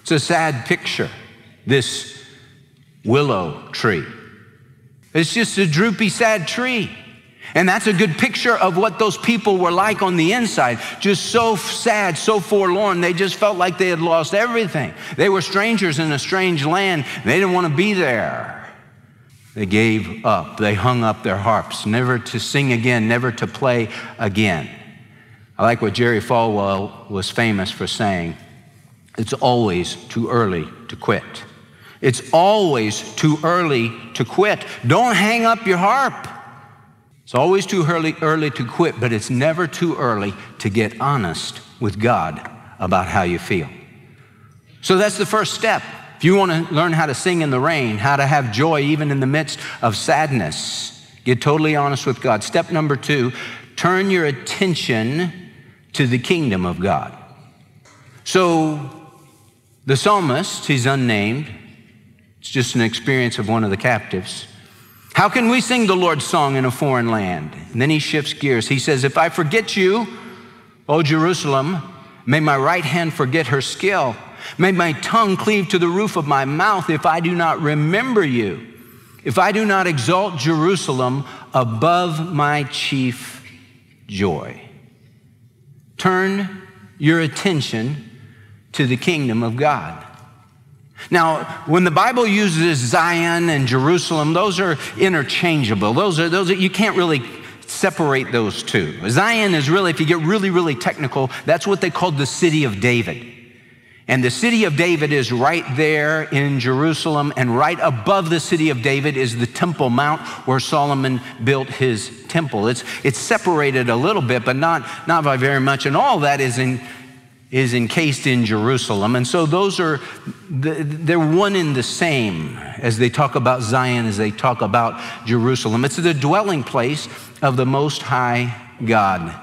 It's a sad picture, this willow tree. It's just a droopy, sad tree. And that's a good picture of what those people were like on the inside. Just so sad, so forlorn. They just felt like they had lost everything. They were strangers in a strange land. They didn't want to be there. They gave up. They hung up their harps, never to sing again, never to play again. I like what Jerry Falwell was famous for saying. It's always too early to quit. It's always too early to quit. Don't hang up your harp. It's always too early to quit, but it's never too early to get honest with God about how you feel. So that's the first step. If you want to learn how to sing in the rain, how to have joy even in the midst of sadness, get totally honest with God. Step number 2, turn your attention to the kingdom of God. So the psalmist, he's unnamed. It's just an experience of one of the captives. How can we sing the Lord's song in a foreign land? And then he shifts gears. He says, if I forget you, O Jerusalem, may my right hand forget her skill. May my tongue cleave to the roof of my mouth if I do not remember you. If I do not exalt Jerusalem above my chief joy. Turn your attention to the kingdom of God. Now, when the Bible uses Zion and Jerusalem, those are interchangeable. Those are you can't really separate those two. Zion is really, if you get really technical, that's what they called the city of David. And the city of David is right there in Jerusalem, and right above the city of David is the Temple Mount where Solomon built his temple. It's separated a little bit, but not by very much, and all that is encased in Jerusalem. And so those are, they're one in the same as they talk about Zion, as they talk about Jerusalem. It's the dwelling place of the Most High God.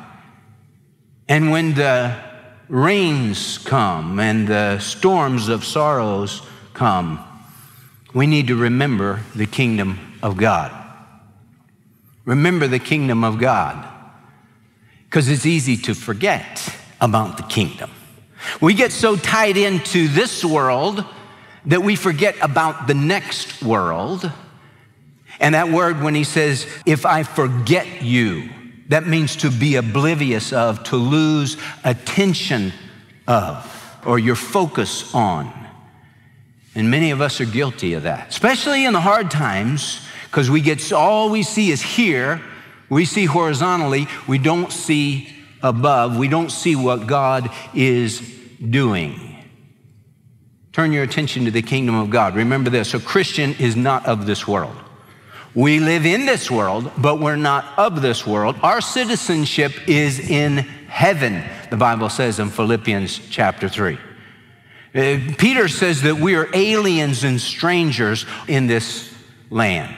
And when the rains come and the storms of sorrows come, we need to remember the kingdom of God. Remember the kingdom of God, because it's easy to forget about the kingdom. We get so tied into this world that we forget about the next world. And that word, when he says, if I forget you, that means to be oblivious of, to lose attention of, or your focus on. And many of us are guilty of that, especially in the hard times, because all we see is here. We see horizontally. We don't see above. We don't see what God is doing. Turn your attention to the kingdom of God. Remember this, a Christian is not of this world. We live in this world, but we're not of this world. Our citizenship is in heaven, the Bible says in Philippians chapter 3. Peter says that we are aliens and strangers in this land.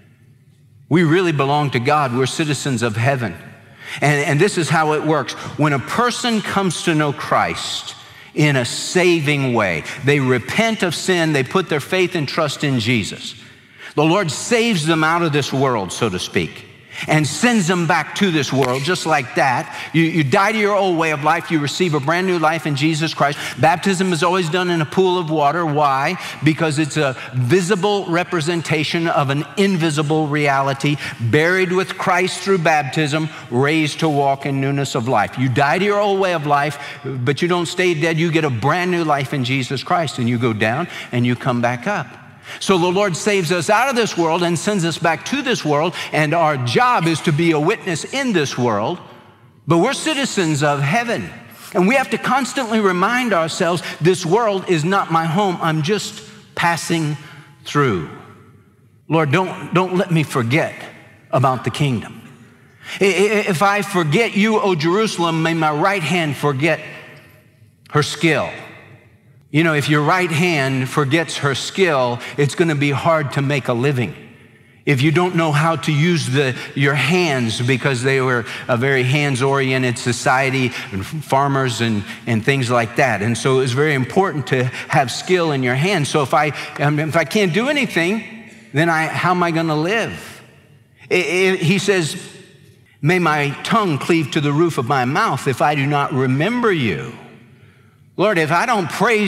We really belong to God. We're citizens of heaven. And this is how it works. When a person comes to know Christ in a saving way, they repent of sin, they put their faith and trust in Jesus. The Lord saves them out of this world, so to speak, and sends them back to this world just like that. You die to your old way of life. You receive a brand new life in Jesus Christ. Baptism is always done in a pool of water. Why? Because it's a visible representation of an invisible reality, buried with Christ through baptism, raised to walk in newness of life. You die to your old way of life, but you don't stay dead. You get a brand new life in Jesus Christ, and you go down and you come back up. So the Lord saves us out of this world and sends us back to this world, and our job is to be a witness in this world, but we're citizens of heaven. And we have to constantly remind ourselves, this world is not my home. I'm just passing through. Lord, don't let me forget about the kingdom. If I forget you, O Jerusalem, may my right hand forget her skill. You know, if your right hand forgets her skill, it's going to be hard to make a living. If you don't know how to use your hands, because they were a very hands-oriented society, and farmers and things like that. And so it's very important to have skill in your hands. So if I can't do anything, then how am I going to live? He says, may my tongue cleave to the roof of my mouth if I do not remember you. Lord, if I don't praise